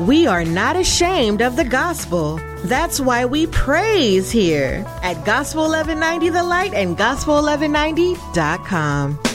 We are not ashamed of the gospel. That's why we praise here at Gospel 1190 The Light and Gospel1190.com.